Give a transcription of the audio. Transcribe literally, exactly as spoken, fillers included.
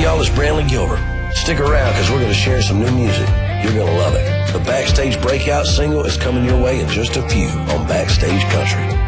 y'all, it's Brantley Gilbert. Stick around because we're going to share some new music. You're going to love it. The Backstage Breakout single is coming your way in just a few on Backstage Country.